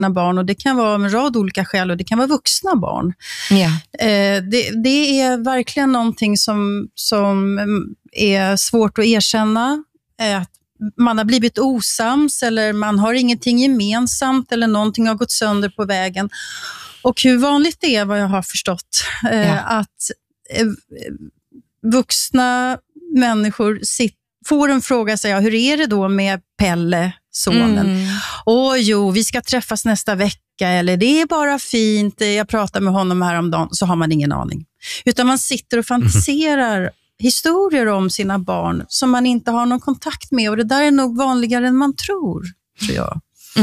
saknar barn, och det kan vara en rad olika skäl, och det kan vara vuxna barn. Det är verkligen någonting som är svårt att erkänna, att man har blivit osams eller man har ingenting gemensamt eller någonting har gått sönder på vägen. Och hur vanligt det är, vad jag har förstått, att vuxna människor får en fråga, säga, hur är det då med Pelle, sonen? Jo, vi ska träffas nästa vecka, eller det är bara fint, jag pratar med honom häromdagen, så har man ingen aning. Utan man sitter och fantiserar historier om sina barn som man inte har någon kontakt med, och det där är nog vanligare än man tror jag.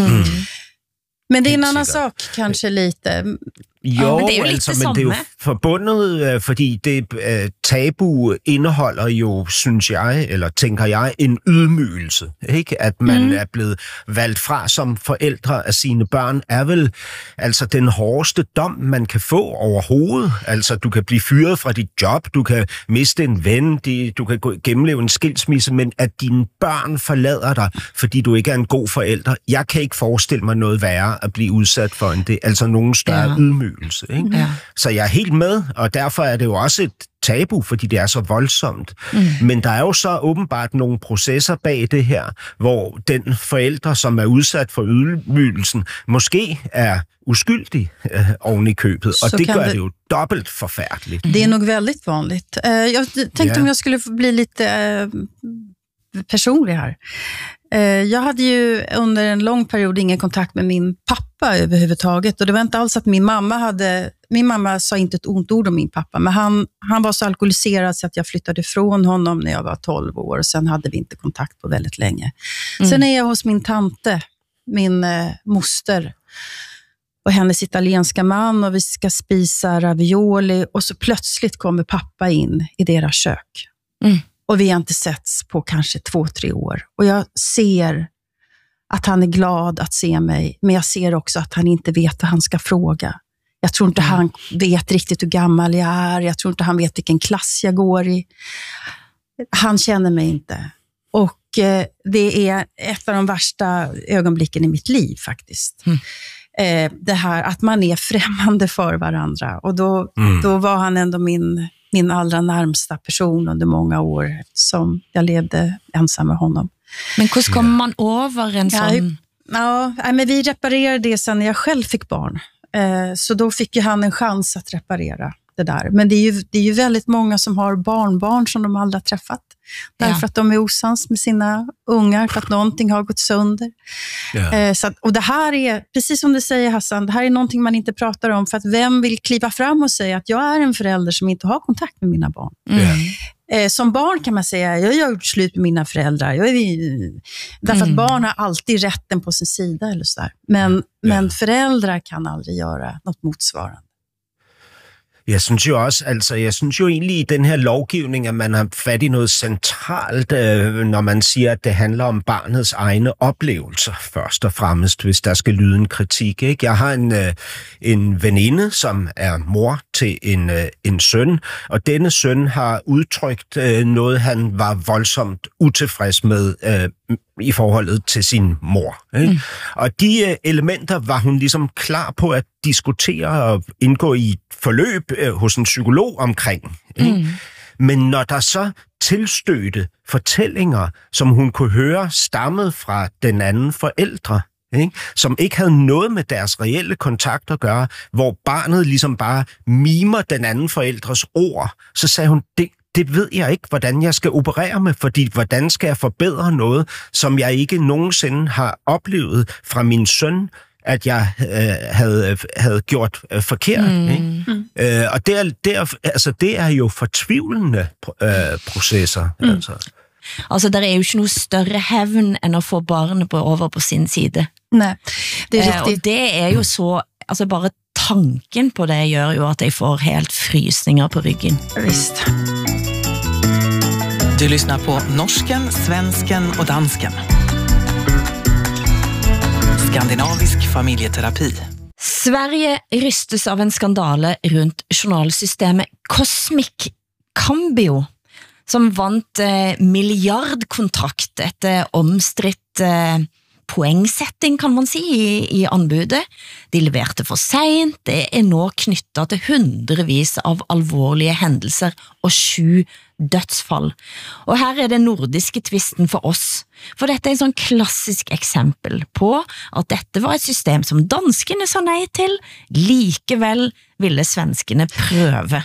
Men det är en annan sak kanske lite. Jo, men det er jo altså, men det er jo forbundet, fordi det tabu indeholder jo, synes jeg, eller tænker jeg, en ydmygelse. Ikke? At man er blevet valgt fra som forældre af sine børn, er vel altså den hårdeste dom, man kan få overhovedet. Altså, du kan blive fyret fra dit job, du kan miste en ven, du kan gennemleve en skilsmisse, men at dine børn forlader dig, fordi du ikke er en god forælder. Jeg kan ikke forestille mig noget værre at blive udsat for end det. Altså nogen større ydmygelse. Ikke? Ja. Så jeg er helt med, og derfor er det jo også et tabu, fordi det er så voldsomt. Men der er jo så åbenbart nogle processer bag det her, hvor den forælder, som er udsat for ydmygelsen, måske er uskyldig oven i købet, og det gør det jo dobbelt forfærdeligt. Det är nog väldigt vanligt. Jag tänkte om jag skulle bli lite personlig här. Jag hade ju under en lång period ingen kontakt med min pappa överhuvudtaget, och det var inte alls att min mamma sa inte ett ont ord om min pappa, men han var så alkoholiserad så att jag flyttade ifrån honom när jag var 12 år, och sen hade vi inte kontakt på väldigt länge. Sen är jag hos min tante, min moster, och hennes italienska man, och vi ska spisa ravioli, och så plötsligt kommer pappa in i deras kök. Och vi har inte setts på kanske 2-3 år. Och jag ser att han är glad att se mig. Men jag ser också att han inte vet vad han ska fråga. Jag tror inte han vet riktigt hur gammal jag är. Jag tror inte han vet vilken klass jag går i. Han känner mig inte. Och det är ett av de värsta ögonblicken i mitt liv faktiskt. Det här att man är främmande för varandra. Och då var han ändå min allra närmsta person under många år, som jag levde ensam med honom. Men hur kommer man över en sån? Men vi reparerade det sen när jag själv fick barn. Så då fick ju han en chans att reparera det där. Men det är ju väldigt många som har barnbarn som de aldrig har träffat. Därför att de är osams med sina ungar, för att någonting har gått sönder. Och det här är, precis som du säger Hassan, det här är någonting man inte pratar om, för att vem vill kliva fram och säga att jag är en förälder som inte har kontakt med mina barn. Som barn kan man säga, jag har gjort slut med mina föräldrar. Därför att barn har alltid rätten på sin sida eller så där. Men föräldrar kan aldrig göra något motsvarande. Jeg synes jo også, jeg synes jo egentlig i den her lovgivning, at man har fat i noget centralt, når man siger, at det handler om barnets egne oplevelser, først og fremmest, hvis der skal lyde en kritik. Ikke? Jeg har en veninde, som er mor til en søn, og denne søn har udtrykt noget, han var voldsomt utilfreds med i forholdet til sin mor. Ikke? Og de elementer var hun ligesom klar på at diskutere og indgå i et forløb hos en psykolog omkring. Men når der så tilstødte fortællinger, som hun kunne høre stammede fra den anden forældre, ikke? Som ikke havde noget med deres reelle kontakt at gøre, hvor barnet ligesom bare mimer den anden forældres ord, så sagde hun, det ved jeg ikke, hvordan jeg skal operere med, fordi hvordan skal jeg forbedre noget, som jeg ikke nogensinde har oplevet fra min søn, at jeg havde gjort forkert. Ikke? Og det er jo fortvivlende processer. Altså, der er jo ikke noget større hævn end at få barnet over på sin side. Nej, det er rigtigt. Og det er jo så, altså bare tanken på det gør jo at jeg får helt frysninger på ryggen. Visst. Du lyssnar på norsken, svensken och dansken. Skandinavisk familjeterapi. Sverige rystes av en skandale runt journalsystemet Cosmic Cambio, som vant miljardkontrakt etter omstridt poengsetting, kan man si, i anbudet. De leverte for sent, det nå knyttet til hundrevis av alvorlige hendelser og 7 dødsfall. Og her det nordiske tvisten for oss, for dette en sånn klassisk eksempel på at dette var et system som danskene sa nei til, likevel ville svenskene prøve.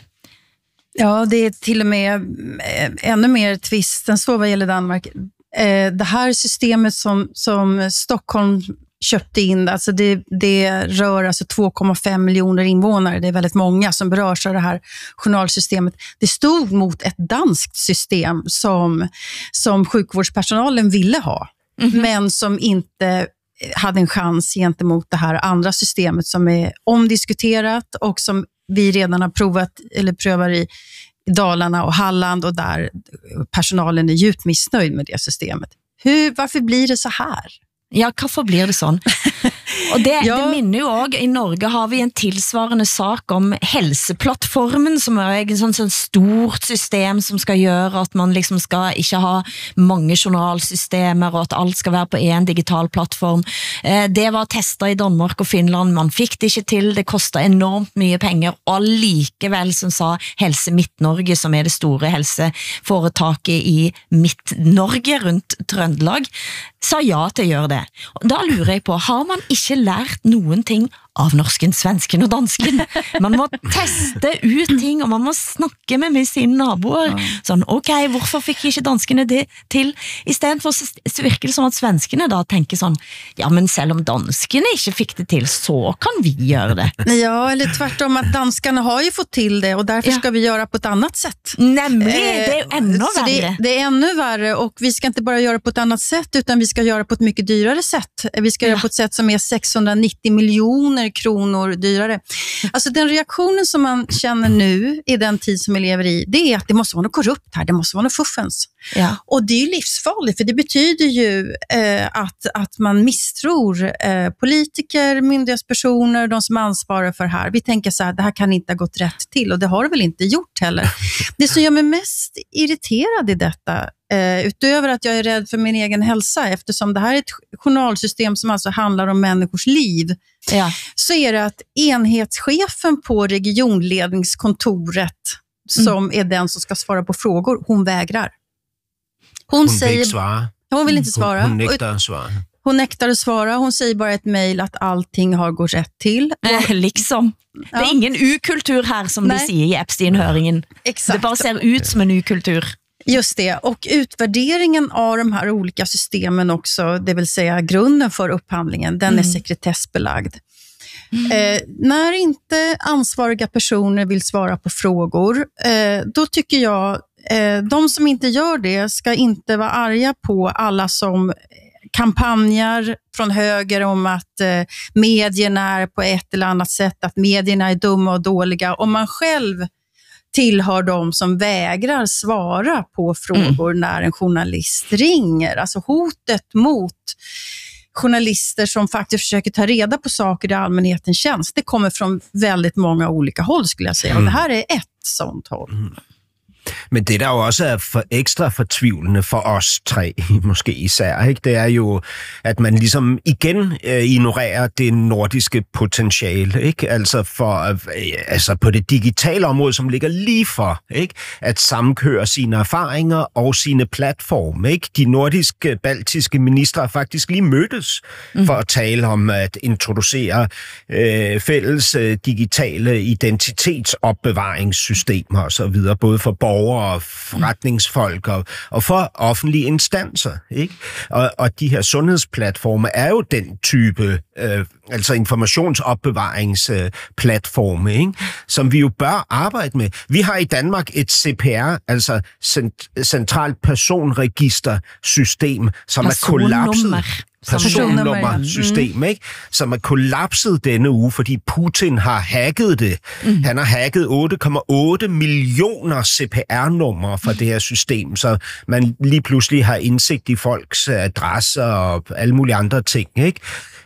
Ja, det till och med ännu mer tvist än så vad gäller Danmark. Det här systemet som Stockholm köpte in, alltså det rör alltså 2,5 miljoner invånare. Det är väldigt många som berörs av det här journalsystemet. Det stod mot ett danskt system som sjukvårdspersonalen ville ha, men som inte hade en chans gentemot det här andra systemet som är omdiskuterat och som vi redan har provat eller prövar i Dalarna och Halland, och där personalen är djupt missnöjd med det systemet. Varför blir det så här? Ja, hvorfor blir det sånn? Og det minner jo også, i Norge har vi en tilsvarende sak om helseplattformen, som en sånn stort system som skal gjøre at man liksom skal ikke ha mange journalsystemer, og at alt skal være på en digital plattform. Det var testet i Danmark og Finland, man fikk det ikke til, det kostet enormt mye penger, og likevel, som sa Helse Midt-Norge, som det store helseforetaket i Midt-Norge rundt Trøndelag, sa ja til å gjøre det. Da lurer jeg på, har man ikke lært noen ting av norsken, svensken og dansken? Man må teste ut ting, og man må snakke med sine naboer. Sånn, ok, hvorfor fikk ikke danskene det til? I stedet for så virker det som at svenskene da tenker sånn, ja, men selv om danskene ikke fikk det til, så kan vi gjøre det. Ja, eller tvärtom att danskarna har ju fått till det, och därför ska vi göra på ett annat sätt. Nämligen, det är ännu värre. Det är ännu värre, och vi ska inte bara göra på ett annat sätt, utan vi ska göra på ett mycket dyrare sätt. Vi ska göra på ett sätt som är 690 miljoner kronor dyrare. Alltså den reaktionen som man känner nu i den tid som vi lever i, det är att det måste vara något korrupt här, det måste vara något fuffens. Ja. Och det är ju livsfarligt, för det betyder ju att man misstror politiker, myndighetspersoner, de som ansvarar för det här. Vi tänker så här, det här kan inte ha gått rätt till, och det har det väl inte gjort heller. Det som gör mig mest irriterad i detta, utöver att jag är rädd för min egen hälsa, eftersom det här är ett journalsystem som alltså handlar om människors liv, så är det att enhetschefen på regionledningskontoret, som är den som ska svara på frågor, hon vägrar. Hon säger, vill svara. Hon vill inte svara. Hon nektar att svara. Hon nektar att svara. Hon säger bara ett mejl att allting har gått rätt till. Liksom. Det är ingen ukultur här, som de säger i Epstein-höringen. Exakt. Det bara ser ut som en ukultur. Just det, och utvärderingen av de här olika systemen också, det vill säga grunden för upphandlingen, den är sekretessbelagd. När inte ansvariga personer vill svara på frågor, då tycker jag de som inte gör det ska inte vara arga på alla som kampanjer från höger om att medierna är på ett eller annat sätt, att medierna är dumma och dåliga. Om man själv tillhör de som vägrar svara på frågor när en journalist ringer. Alltså hotet mot journalister som faktiskt försöker ta reda på saker i allmänhetens tjänst, det kommer från väldigt många olika håll, skulle jag säga. Och det här är ett sånt håll. Men det, der jo også er ekstra fortvivlende for os tre, måske især, ikke? Det er jo, at man ligesom igen ignorerer det nordiske potentiale, ikke? Altså på det digitale område, som ligger lige for, ikke? At sammenkøre sine erfaringer og sine platforme, ikke? De nordiske, baltiske ministre har faktisk lige mødtes for at tale om at introducere fælles digitale identitetsopbevaringssystemer og så videre, både for borgere og forretningsfolk og for offentlige instanser, ikke? Og de her sundhedsplatforme er jo den type altså informationsopbevaringsplatforme, ikke? Som vi jo bør arbejde med. Vi har i Danmark et CPR, altså centralt personregistersystem, som er kollapset. Personnummersystem, ikke? Som er kollapset denne uge, fordi Putin har hacket det. Han har hacket 8,8 millioner CPR-numre fra det her system, så man lige pludselig har indsigt i folks adresser og alle mulige andre ting, ikke?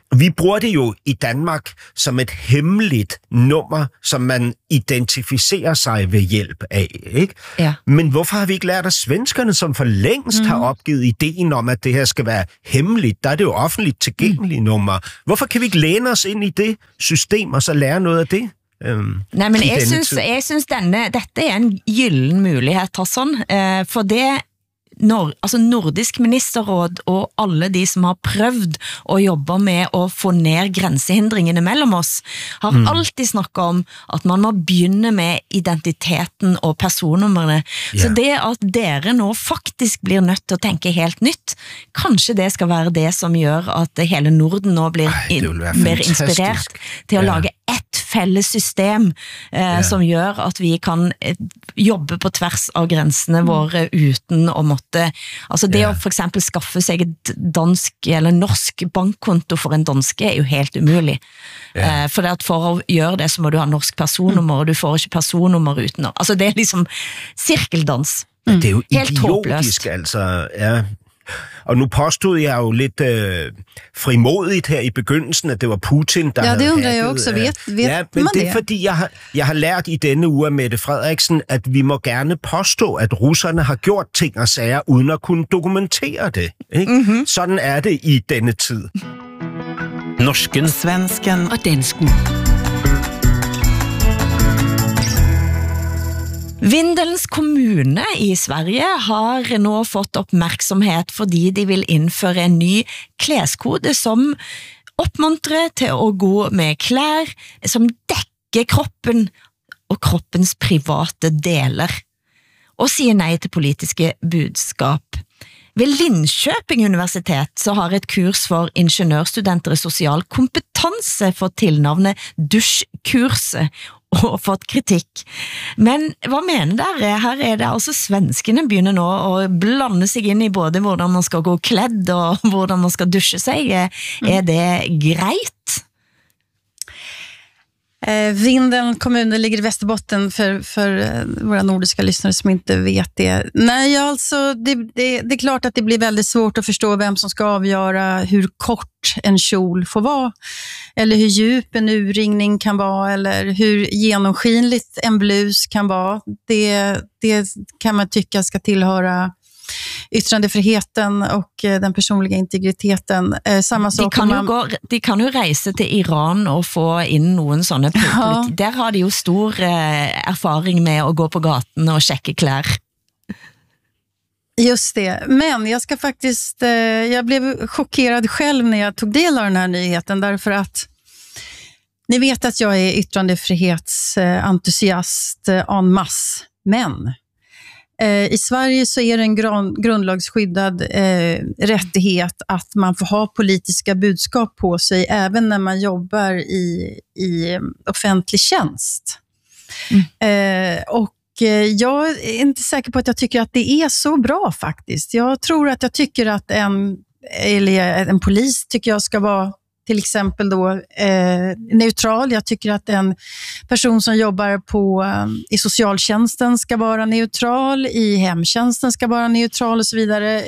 Vi bruger det jo i Danmark som et hemmeligt nummer, som man identificerer sig ved hjælp af, ikke? Ja. Men hvorfor har vi ikke lært af svenskerne, som for længst har opgivet ideen om, at det her skal være hemmeligt? Der er det jo offentligt tilgængelige nummer. Hvorfor kan vi ikke læne os ind i det system, og så lære noget af det? Nej, men jeg synes dette er en gylden mulighed, Hassan, for det Nordisk ministerråd og alle de som har prøvd at jobbe med at få ned grænsehindringene mellem oss, har alltid snakket om at man må begynne med identiteten og personnumrene. Så det at dere nå faktisk blir nødt til at tænke helt nytt, kanskje det skal være det som gør at hele Norden nå blir mer inspireret til at lage et fælles system som gør at vi kan jobbe på tværs av grænsene våre uten at måtte altså det at for eksempel skaffe sig et dansk eller norsk bankkonto for en danske er jo helt umulig. For at gøre det så må du ha norsk personnummer, og du får ikke personnummer uten. Altså det er liksom cirkeldans. Det er jo idiotisk, altså. Ja. Og nu påstod jeg jo lidt frimodigt her i begyndelsen, at det var Putin, der havde det undrer jeg også. Vet men det er fordi, jeg har lært i denne uge af Mette Frederiksen, at vi må gerne påstå, at russerne har gjort ting og sager, uden at kunne dokumentere det. Ikke? Sådan er det i denne tid. Norsken, svensken og dansken. Vindelns kommune i Sverige har nå fått opmærksomhed, fordi de vil indføre en ny klæskode, som opmuntrer til at gå med klær, som dækker kroppen og kroppens private deler, og siger nej til politiske budskap. Ved Linköping Universitet så har et kurs for ingeniørstudenter i social kompetence fået tilnavnet Duschkurset og fått kritik. Men hvad mener dere? Her er det altså svenskene begynner nå at blande sig ind i både hvordan man skal gå klædt og hvordan man skal dusche sig. Er det greit? Vindeln kommun ligger i Västerbotten för våra nordiska lyssnare som inte vet det. Nej, alltså det är klart att det blir väldigt svårt att förstå vem som ska avgöra hur kort en kjol får vara, eller hur djup en urringning kan vara, eller hur genomskinligt en blus kan vara. Det kan man tycka ska tillhöra yttrandefriheten och den personliga integriteten. Samma sak de kan jo rejse til Iran og få ind nogle sådanne Der har de jo stor erfaring med at gå på gaten og tjekke klæder. Just det, men jag ska faktiskt jag blev chockerad själv när jag tog del av den här nyheten, därför att ni vet att jag är yttrandefrihetsentusiast en masse, men i Sverige så är det en grundlagsskyddad rättighet att man får ha politiska budskap på sig även när man jobbar i offentlig tjänst. Och jag är inte säker på att jag tycker att det är så bra faktiskt. Jag tycker att en polis tycker jag ska vara till exempel då neutral. Jag tycker att en person som jobbar i socialtjänsten ska vara neutral, i hemtjänsten ska vara neutral och så vidare.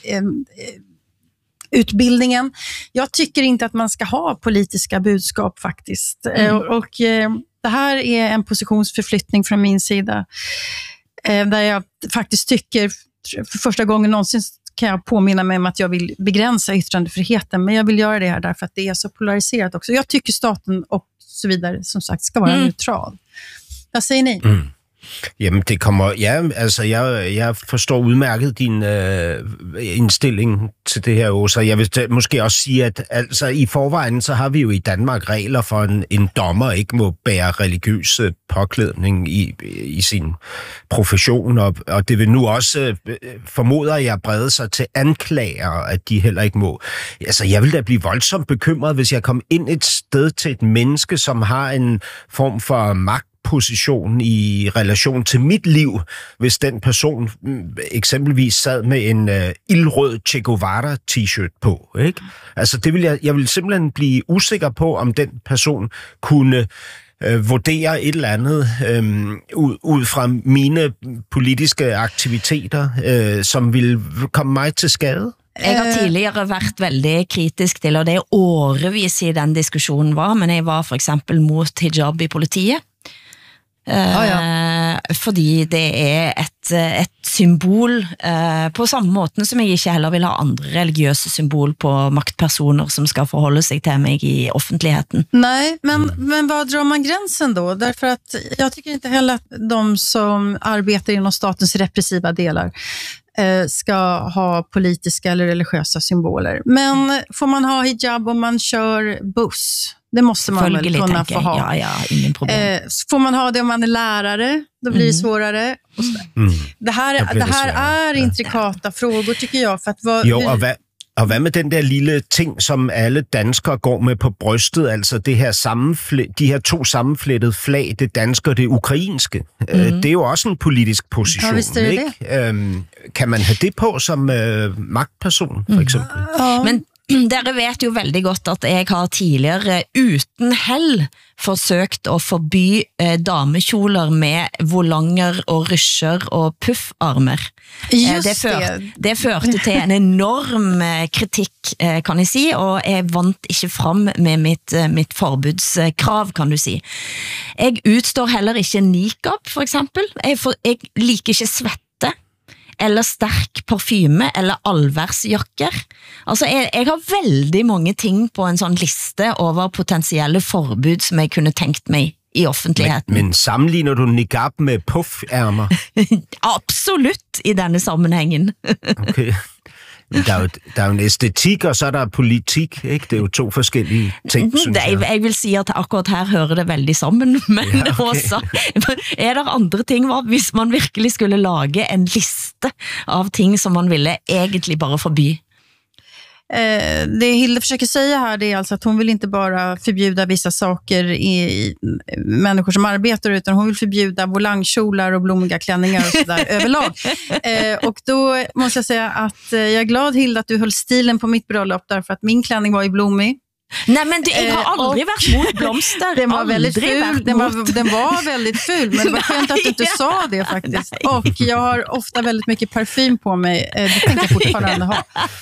Utbildningen. Jag tycker inte att man ska ha politiska budskap faktiskt. Och det här är en positionsförflyttning från min sida. Där jag faktiskt tycker för första gången någonsin kan jag påminna mig om att jag vill begränsa yttrandefriheten, men jag vill göra det här därför att det är så polariserat också. Jag tycker staten och så vidare som sagt ska vara neutral. Hvad säger ni? Jamen, det kommer... Ja, altså, jeg forstår udmærket din indstilling til det her også. Jeg vil måske også sige, at altså, i forvejen, så har vi jo i Danmark regler for, en dommer ikke må bære religiøs påklædning i sin profession, og det vil nu også, formoder jeg, brede sig til anklager, at de heller ikke må. Altså, jeg vil da blive voldsomt bekymret, hvis jeg kom ind et sted til et menneske, som har en form for magtposition i relation til mit liv, hvis den person eksempelvis sad med en ildrød Che Guevara t-shirt på, ikke? Altså jeg vil simpelthen blive usikker på, om den person kunne vurdere et eller andet ud fra mine politiske aktiviteter, som vil komme mig til skade. Jeg har tidligere vært veldig kritisk til, og det årevis i den diskusjonen men jeg var for eksempel mot hijab i politiet. Fordi det et symbol på samme måten som jeg ikke heller vil ha andre religiøse symbol på maktpersoner som skal forholde sig till mig i offentligheten. Nej, men var drar man gränsen då? Därför att jag tycker inte heller att de som arbetar inom statens repressiva delar ska ha politiska eller religiösa symboler. Men får man ha hijab om man kör buss? Det måste man väl kunna få ha. Ja, ingen problem. Får man ha det om man är lärare? Då blir det svårare. Det här är intrikata frågor tycker jag. För att og hvad med den der lille ting, som alle danskere går med på brystet, altså det her de her 2 sammenflettede flag, det danske og det ukrainske. Det er jo også en politisk position, ikke? Kan man have det på som magtperson, for eksempel? Men dere vet jo veldig godt at jeg har tidligere uten hell forsøkt å forby damekjoler med volanger og rysjer og puffarmer. Det førte til en enorm kritikk, kan jeg si, og jeg vant ikke fram med mitt forbudskrav, kan du si. Jeg utstår heller ikke nikab, for eksempel. Jeg liker ikke svette eller sterk parfyme, eller allværsjakker. Altså, jeg har veldig mange ting på en sånn liste over potensielle forbud som jeg kunne tenkt meg i offentligheten. Men sammenligner du niqab med puffærmer? Absolutt i denne sammenhengen. Okay. Der er jo en estetik, og så er der politik, ikke? Det er jo 2 forskellige ting, synes jeg. Jeg vil si at akkurat her hører det veldig sammen, men også er det andre ting, hvis man virkelig skulle lage en liste av ting som man ville egentlig bare forby? Det Hilde försöker säga här det är alltså att hon vill inte bara förbjuda vissa saker i människor som arbetar utan hon vill förbjuda volangkjolar och blommiga klänningar och sådär överlag. Och då måste jag säga att jag är glad Hilde att du höll stilen på mitt bröllop därför att min klänning var i blommig. Nej, men jag har aldrig varit mot blomster. Den var väldigt ful. Den var väldigt ful, men det var skönt att du inte sa det faktiskt. Och jag har ofta väldigt mycket parfym på mig. Det tänker jag fortfarande ha.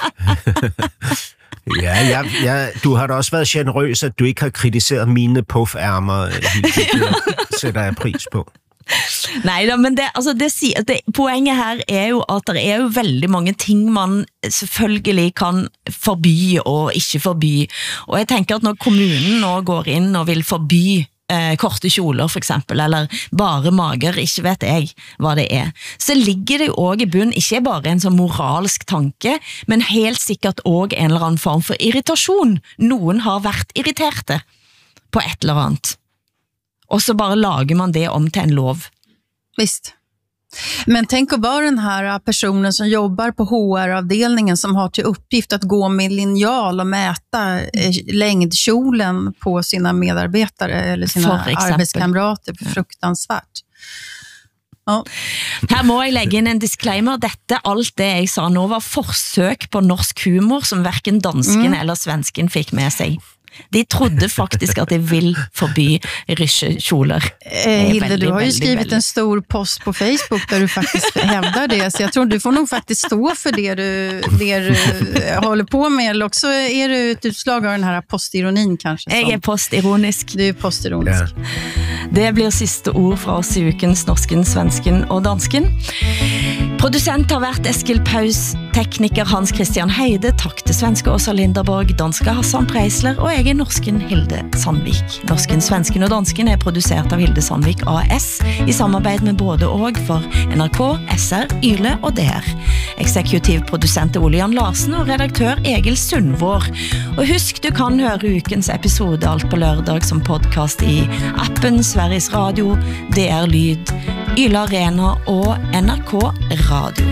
Ja, du har da også været generøs, at du ikke har kritiseret mine puffærmer. Det sætter jeg pris på. Nei da, men poenget her er jo at det er jo veldig mange ting man selvfølgelig kan forby og ikke forby. Og jeg tenker at når kommunen nå går inn og vil forby korte kjoler for eksempel, eller bare mager, ikke vet jeg hva det er, så ligger det jo også i bunn, ikke bare en sånn moralsk tanke, men helt sikkert også en eller annen form for irritasjon. Noen har vært irriterte på et eller annet. Och så bara lager man det om till en lov. Visst. Men tänk att vara den här personen som jobbar på HR-avdelningen som har till uppgift att gå med linjal och mäta längdkjolen på sina medarbetare eller sina arbetskamrater. Fruktansvärt. Ja. Her må jeg legge inn en disclaimer. Alt det jeg sa nå var forsøk på norsk humor som hverken dansken eller svensken fikk med seg. De trodde faktisk at de vil forby rysjekjoler. Hilde, du har ju skrivit en stor post på Facebook där du faktiskt hävdar det. Så jag tror du får nog faktiskt stå för det du håller på med. Eller också är du ett utslag av den här postironin kanske. Jag är postironisk. Du är postironisk. Ja. Det blir siste ord fra oss i ukens Norsken, Svensken og Dansken. Produsent har vært Eskil Paus, tekniker Hans Christian Heide, takk til svenske Åsa Linderborg, danske Hassan Preisler og jeg er norsken Hilde Sandvik. Norsken, Svensken og Dansken er produsert av Hilde Sandvik AS i samarbeid med både og for NRK, SR, Yle og DR. Eksekutiv produsent Ole Jan Larsen og redaktør Egil Sundvår. Og husk, du kan høre ukens episode alt på lørdag som podcast i appen Sveriges Radio, DR Lyd, Yle Arena og NRK Radio.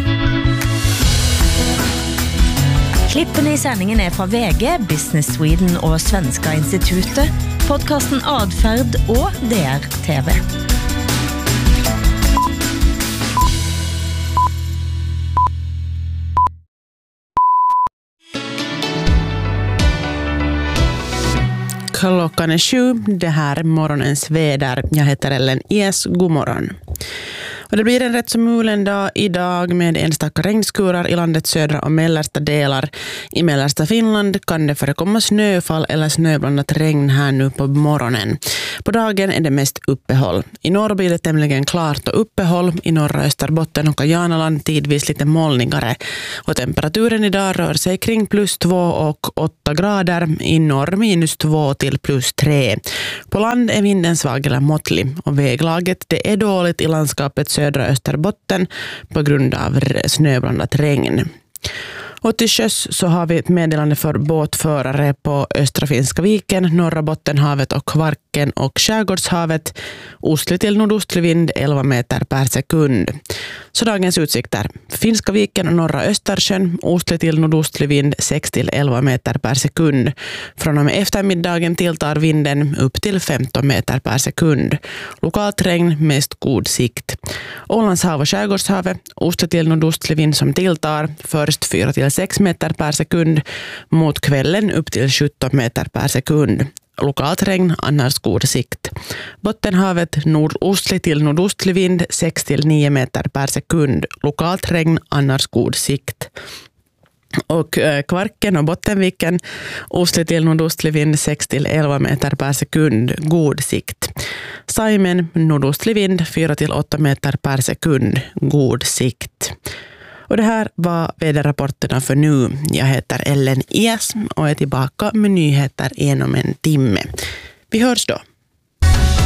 Klippene i sendingen er fra VG, Business Sweden og Svenska Institutet, podcasten Adferd og DR TV. Klockan är 7, det här är morgonens väder. Jag heter Ellen Ies, god morgon. Och det blir en rätt så mulen dag idag med enstaka regnskurar i landets södra och mellersta delar. I mellersta Finland kan det förekomma snöfall eller snöblandat regn här nu på morgonen. På dagen är det mest uppehåll. I norr blir det tämligen klart och uppehåll. I norra Österbotten och Kajanaland tidvis lite molnigare. Och temperaturen idag rör sig kring +2 och 8 grader. I norr -2 till +3. På land är vinden svag eller måttlig. Och väglaget det är dåligt i landskapet södra Österbotten på grund av snöblandat regn. Och till sjöss så har vi ett meddelande för båtförare på Östra Finska viken, Norra Bottenhavet och Kvarken och Skärgårdshavet. Ostlig till nordostlig vind 11 meter per sekund. Så dagens utsikter. Finska viken och norra Östersjön, ostlig till nordostlig vind 6 till 11 meter per sekund. Från och med eftermiddagen tilltar vinden upp till 15 meter per sekund. Lokalt regn, mest god sikt. Ålandshav och Skärgårdshavet, ostlig till nordostlig vind som tilltar, först 4 till 6 meter per sekund, mot kvällen upp till 17 meter per sekund. Lokalt regn, annars god sikt. Bottenhavet, nordostlig till nordostlig vind 6 till 9 meter per sekund. Lokalt regn, annars god sikt. Och Kvarken och Bottenviken, ostlig till nordostlig vind 6 till 11 meter per sekund, god sikt. Saimen, nordostlig vind 4 till 8 meter per sekund, god sikt. Och det här var väderrapporterna för nu. Jag heter Ellen Ias och är tillbaka med nyheter inom en timme. Vi hörs då.